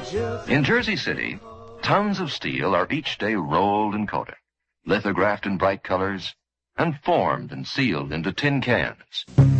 In Jersey City, tons of steel are each day rolled and coated, lithographed in bright colors, and formed and sealed into tin cans.